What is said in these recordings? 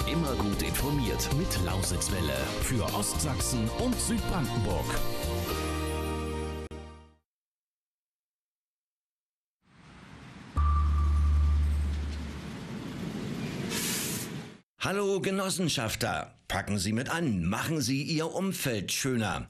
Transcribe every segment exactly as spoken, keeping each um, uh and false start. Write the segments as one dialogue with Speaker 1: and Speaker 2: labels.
Speaker 1: Immer gut informiert mit Lausitzwelle für Ostsachsen und Südbrandenburg.
Speaker 2: Hallo Genossenschafter, packen Sie mit an, machen Sie Ihr Umfeld schöner.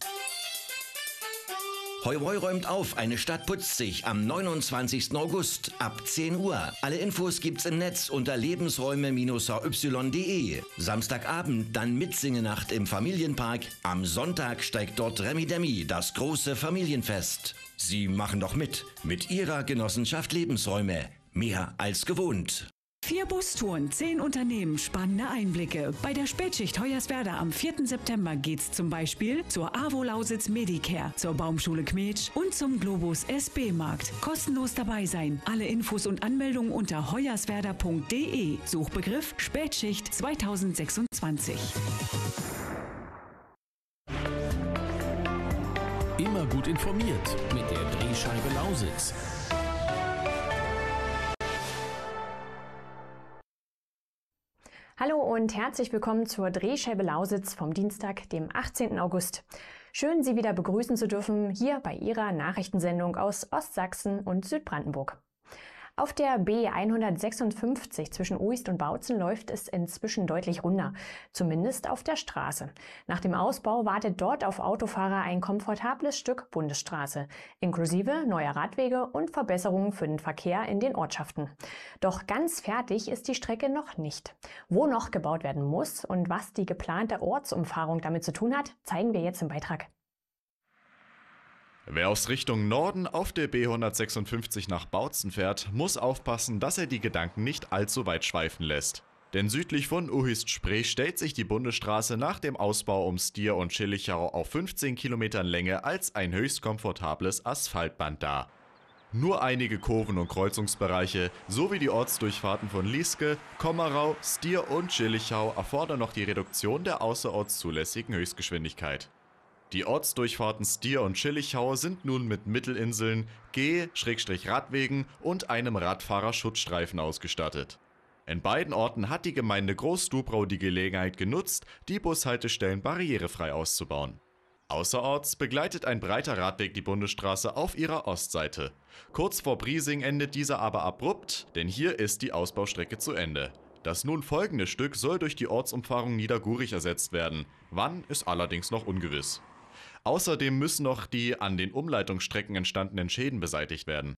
Speaker 2: Heu Heu räumt auf, eine Stadt putzt sich am neunundzwanzigsten August ab zehn Uhr. Alle Infos gibt's im Netz unter lebensräume Bindestrich h y punkt de. Samstagabend dann Mitsingenacht im Familienpark. Am Sonntag steigt dort Remi Demi, das große Familienfest. Sie machen doch mit, mit Ihrer Genossenschaft Lebensräume. Mehr als gewohnt.
Speaker 3: Vier Bustouren, zehn Unternehmen, spannende Einblicke. Bei der Spätschicht Hoyerswerda am vierten September geht's zum Beispiel zur AWO Lausitz Medicare, zur Baumschule Kmetsch und zum Globus S B-Markt. Kostenlos dabei sein. Alle Infos und Anmeldungen unter hoyerswerda punkt de. Suchbegriff Spätschicht zweitausendsechsundzwanzig.
Speaker 1: Immer gut informiert mit der Drehscheibe Lausitz.
Speaker 4: Hallo und herzlich willkommen zur Drehscheibe Lausitz vom Dienstag, dem achtzehnten August. Schön, Sie wieder begrüßen zu dürfen hier bei Ihrer Nachrichtensendung aus Ostsachsen und Südbrandenburg. Auf der B hundertsechsundfünfzig zwischen Uist und Bautzen läuft es inzwischen deutlich runder, zumindest auf der Straße. Nach dem Ausbau wartet dort auf Autofahrer ein komfortables Stück Bundesstraße, inklusive neuer Radwege und Verbesserungen für den Verkehr in den Ortschaften. Doch ganz fertig ist die Strecke noch nicht. Wo noch gebaut werden muss und was die geplante Ortsumfahrung damit zu tun hat, zeigen wir jetzt im Beitrag.
Speaker 5: Wer aus Richtung Norden auf der B hundertsechsundfünfzig nach Bautzen fährt, muss aufpassen, dass er die Gedanken nicht allzu weit schweifen lässt. Denn südlich von Uist-Spree stellt sich die Bundesstraße nach dem Ausbau um Stier und Schillichau auf fünfzehn Kilometern Länge als ein höchst komfortables Asphaltband dar. Nur einige Kurven und Kreuzungsbereiche sowie die Ortsdurchfahrten von Lieske, Kommerau, Stier und Schillichau erfordern noch die Reduktion der außerorts zulässigen Höchstgeschwindigkeit. Die Ortsdurchfahrten Stier und Schillichau sind nun mit Mittelinseln, Geh-Radwegen und einem Radfahrerschutzstreifen ausgestattet. In beiden Orten hat die Gemeinde Groß-Dubrau die Gelegenheit genutzt, die Bushaltestellen barrierefrei auszubauen. Außerorts begleitet ein breiter Radweg die Bundesstraße auf ihrer Ostseite. Kurz vor Briesing endet dieser aber abrupt, denn hier ist die Ausbaustrecke zu Ende. Das nun folgende Stück soll durch die Ortsumfahrung Niedergurich ersetzt werden. Wann, ist allerdings noch ungewiss. Außerdem müssen noch die an den Umleitungsstrecken entstandenen Schäden beseitigt werden.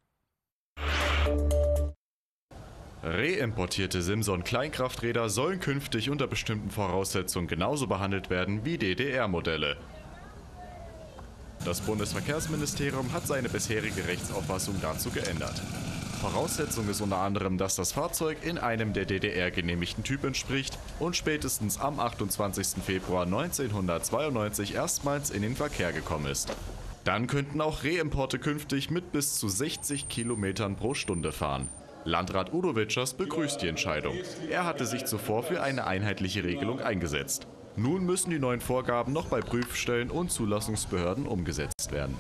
Speaker 5: Reimportierte Simson-Kleinkrafträder sollen künftig unter bestimmten Voraussetzungen genauso behandelt werden wie D D R-Modelle. Das Bundesverkehrsministerium hat seine bisherige Rechtsauffassung dazu geändert. Voraussetzung ist unter anderem, dass das Fahrzeug in einem der D D R genehmigten Typ entspricht und spätestens am achtundzwanzigsten Februar neunzehnhundertzweiundneunzig erstmals in den Verkehr gekommen ist. Dann könnten auch Reimporte künftig mit bis zu sechzig Kilometern pro Stunde fahren. Landrat Udo Witschers begrüßt die Entscheidung. Er hatte sich zuvor für eine einheitliche Regelung eingesetzt. Nun müssen die neuen Vorgaben noch bei Prüfstellen und Zulassungsbehörden umgesetzt werden.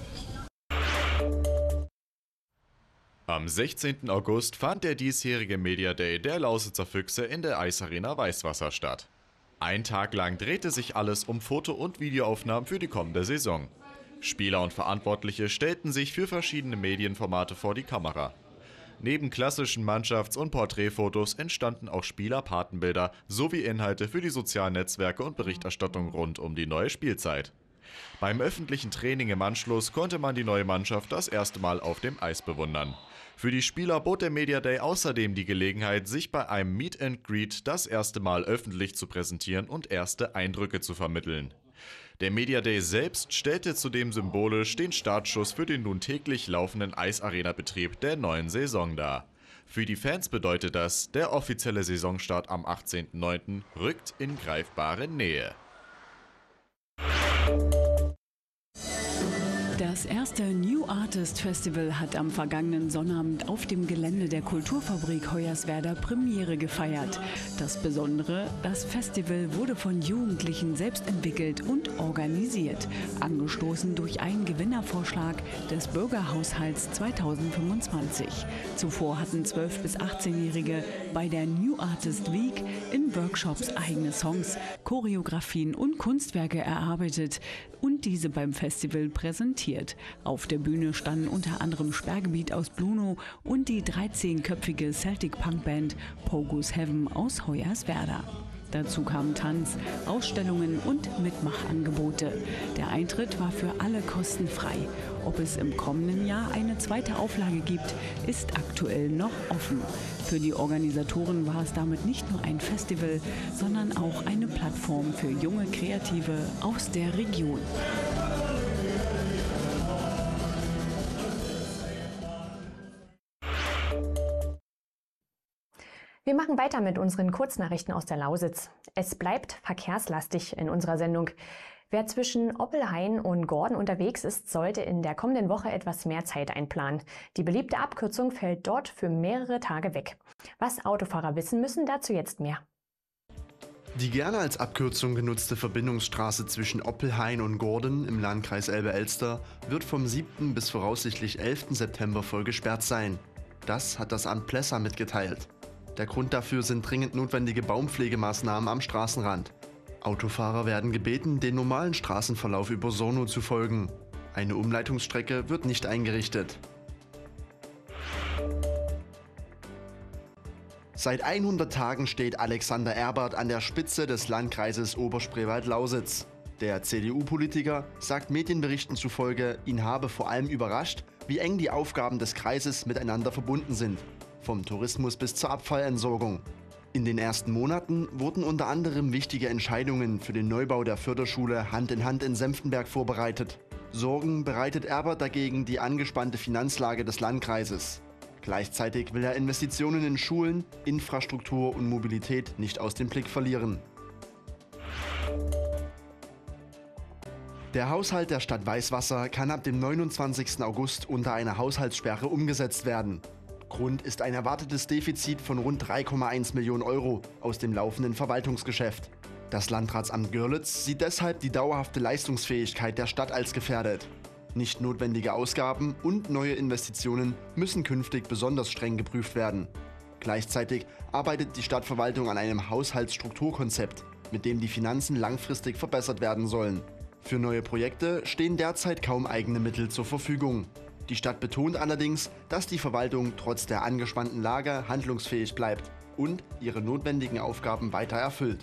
Speaker 5: Am sechzehnten August fand der diesjährige Media Day der Lausitzer Füchse in der Eisarena Weißwasser statt. Ein Tag lang drehte sich alles um Foto- und Videoaufnahmen für die kommende Saison. Spieler und Verantwortliche stellten sich für verschiedene Medienformate vor die Kamera. Neben klassischen Mannschafts- und Porträtfotos entstanden auch Spieler-Patenbilder sowie Inhalte für die sozialen Netzwerke und Berichterstattung rund um die neue Spielzeit. Beim öffentlichen Training im Anschluss konnte man die neue Mannschaft das erste Mal auf dem Eis bewundern. Für die Spieler bot der Media Day außerdem die Gelegenheit, sich bei einem Meet and Greet das erste Mal öffentlich zu präsentieren und erste Eindrücke zu vermitteln. Der Media Day selbst stellte zudem symbolisch den Startschuss für den nun täglich laufenden Eisarena-Betrieb der neuen Saison dar. Für die Fans bedeutet das, der offizielle Saisonstart am achtzehnten neunten rückt in greifbare Nähe.
Speaker 3: Das erste New Artist Festival hat am vergangenen Sonnabend auf dem Gelände der Kulturfabrik Hoyerswerda Premiere gefeiert. Das Besondere, das Festival wurde von Jugendlichen selbst entwickelt und organisiert, angestoßen durch einen Gewinnervorschlag des Bürgerhaushalts zweitausendfünfundzwanzig. Zuvor hatten zwölf- bis achtzehnjährige bei der New Artist Week in Workshops eigene Songs, Choreografien und Kunstwerke erarbeitet und diese beim Festival präsentiert. Auf der Bühne standen unter anderem Sperrgebiet aus Bluno und die dreizehnköpfige Celtic-Punk-Band Pogus Heaven aus Hoyerswerda. Dazu kamen Tanz, Ausstellungen und Mitmachangebote. Der Eintritt war für alle kostenfrei. Ob es im kommenden Jahr eine zweite Auflage gibt, ist aktuell noch offen. Für die Organisatoren war es damit nicht nur ein Festival, sondern auch eine Plattform für junge Kreative aus der Region.
Speaker 4: Wir machen weiter mit unseren Kurznachrichten aus der Lausitz. Es bleibt verkehrslastig in unserer Sendung. Wer zwischen Oppelhain und Gordon unterwegs ist, sollte in der kommenden Woche etwas mehr Zeit einplanen. Die beliebte Abkürzung fällt dort für mehrere Tage weg. Was Autofahrer wissen müssen, dazu jetzt mehr.
Speaker 6: Die gerne als Abkürzung genutzte Verbindungsstraße zwischen Oppelhain und Gordon im Landkreis Elbe-Elster wird vom siebten bis voraussichtlich elften September voll gesperrt sein. Das hat das Amt Plessa mitgeteilt. Der Grund dafür sind dringend notwendige Baumpflegemaßnahmen am Straßenrand. Autofahrer werden gebeten, den normalen Straßenverlauf über Sorno zu folgen. Eine Umleitungsstrecke wird nicht eingerichtet. Seit hundert Tagen steht Alexander Erbert an der Spitze des Landkreises Oberspreewald-Lausitz. Der C D U-Politiker sagt Medienberichten zufolge, ihn habe vor allem überrascht, wie eng die Aufgaben des Kreises miteinander verbunden sind. Vom Tourismus bis zur Abfallentsorgung. In den ersten Monaten wurden unter anderem wichtige Entscheidungen für den Neubau der Förderschule Hand in Hand in Senftenberg vorbereitet. Sorgen bereitet Erbert dagegen die angespannte Finanzlage des Landkreises. Gleichzeitig will er Investitionen in Schulen, Infrastruktur und Mobilität nicht aus dem Blick verlieren. Der Haushalt der Stadt Weißwasser kann ab dem neunundzwanzigsten August unter einer Haushaltssperre umgesetzt werden. Grund ist ein erwartetes Defizit von rund drei Komma eins Millionen Euro aus dem laufenden Verwaltungsgeschäft. Das Landratsamt Görlitz sieht deshalb die dauerhafte Leistungsfähigkeit der Stadt als gefährdet. Nicht notwendige Ausgaben und neue Investitionen müssen künftig besonders streng geprüft werden. Gleichzeitig arbeitet die Stadtverwaltung an einem Haushaltsstrukturkonzept, mit dem die Finanzen langfristig verbessert werden sollen. Für neue Projekte stehen derzeit kaum eigene Mittel zur Verfügung. Die Stadt betont allerdings, dass die Verwaltung trotz der angespannten Lage handlungsfähig bleibt und ihre notwendigen Aufgaben weiter erfüllt.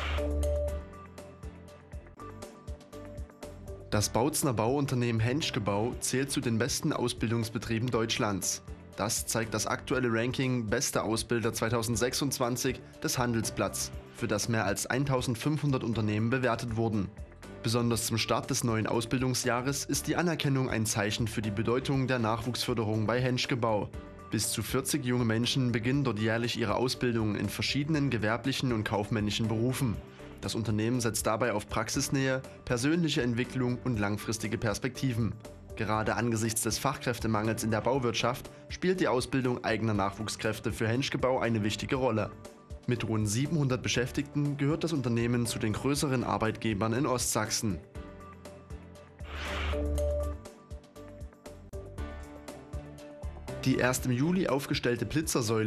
Speaker 6: Das Bautzner Bauunternehmen Henschke Bau zählt zu den besten Ausbildungsbetrieben Deutschlands. Das zeigt das aktuelle Ranking Beste Ausbilder zweitausendsechsundzwanzig des Handelsblatts, für das mehr als eintausendfünfhundert Unternehmen bewertet wurden. Besonders zum Start des neuen Ausbildungsjahres ist die Anerkennung ein Zeichen für die Bedeutung der Nachwuchsförderung bei Henschke Bau. Bis zu vierzig junge Menschen beginnen dort jährlich ihre Ausbildung in verschiedenen gewerblichen und kaufmännischen Berufen. Das Unternehmen setzt dabei auf Praxisnähe, persönliche Entwicklung und langfristige Perspektiven. Gerade angesichts des Fachkräftemangels in der Bauwirtschaft spielt die Ausbildung eigener Nachwuchskräfte für Henschke Bau eine wichtige Rolle. Mit rund siebenhundert Beschäftigten gehört das Unternehmen zu den größeren Arbeitgebern in Ostsachsen. Die erst im Juli aufgestellte Blitzersäule